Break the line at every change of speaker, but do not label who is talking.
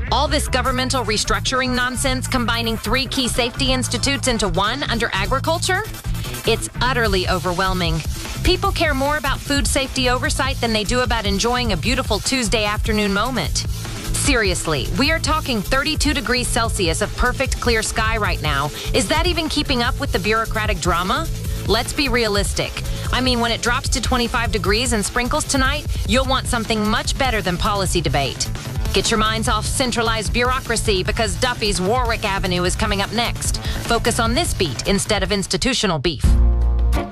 All this governmental restructuring nonsense combining 3 key safety institutes into one under agriculture? It's utterly overwhelming. People care more about food safety oversight than they do about enjoying a beautiful Tuesday afternoon moment. Seriously, we are talking 32 degrees Celsius of perfect clear sky right now. Is that even keeping up with the bureaucratic drama? Let's be realistic. I mean, when it drops to 25 degrees and sprinkles tonight, you'll want something much better than policy debate. Get your minds off centralized bureaucracy because Duffy's Warwick Avenue is coming up next. Focus on this beat instead of institutional beef.